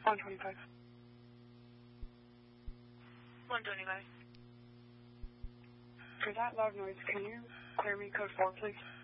125. 125. For that loud noise, can you clear me code 4, please?